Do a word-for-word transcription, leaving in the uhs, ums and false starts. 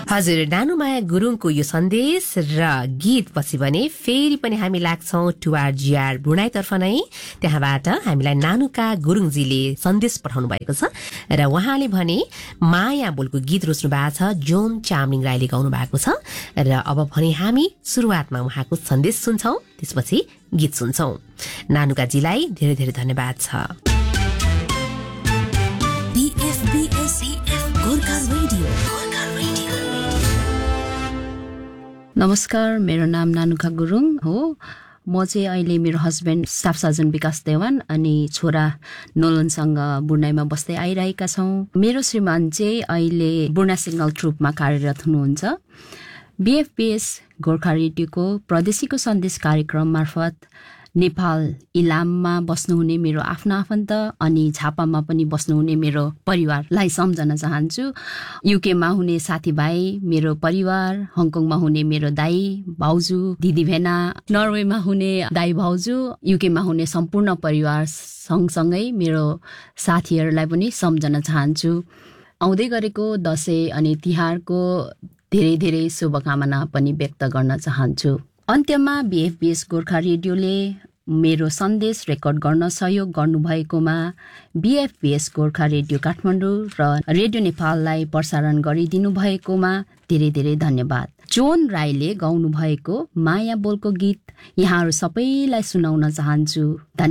हजुर, नानुमाया गुरुङको यो सन्देश र गीत पछि भने फेरि पनि हामी लाग्छौं टुआर जिआर बुढाइतर्फ नै। त्यहाँबाट हामीलाई नानुका गुरुङजीले सन्देश पठाउनु भएको छ र उहाँले भने माया बोलको गीत रोज्नु भएको छ, जोन चामलिङ राईले गाउनु भएको छ। र अब भने हामी सुरुवातमा उहाँको सन्देश सुन्छौं, त्यसपछि गीत सुन्छौं। नानुकाजीलाई धेरै धेरै धन्यवाद छ। नमस्कार, मेरो नाम नानुका गुरुङ हो। म चाहिँ अहिले मेरो हस्बेन्ड स्टाफ सर्जन विकास देवान अनि छोरा नोलनसँग बुर्नाईमा बस्दै आइरहेका छौँ। मेरो श्रीमान चाहिँ अहिले बुर्ना सिग्नल ट्रुपमा कार्यरत हुनुहुन्छ। बीएफपीएस गोर्खा रेडियोको प्रदेशीको सन्देश कार्यक्रम मार्फत नेपाल इलाममा बस्नुहुने मेरो आफ्नो आफन्त अनि झापामा पनि बस्नुहुने मेरो परिवारलाई सम्झन चाहन्छु। युकेमा हुने साथीभाइ, मेरो परिवार, हङकङमा हुने मेरो दाई भाउजू दिदी भेना, नर्वेमा हुने दाई भाउजू, युकेमा हुने सम्पूर्ण परिवार सँगसँगै मेरो साथीहरूलाई पनि सम्झन चाहन्छु। आउँदै गरेको दसैँ अनि तिहारको धेरै धेरै शुभकामना पनि व्यक्त गर्न चाहन्छु। अन्त्यमा बीएफपीएस गोर्खा रेडियोले मेरो सन्देश रेकर्ड गर्न सहयोग गर्नुभएकोमा बीएफपीएस गोर्खा रेडियो काठमाडौँ र रेडियो नेपाललाई प्रसारण गरिदिनु भएकोमा धेरै धेरै धन्यवाद। जोन राईले गाउनु भएको माया बोलको गीत यहाँहरू सबैलाई सुनाउन चाहन्छु।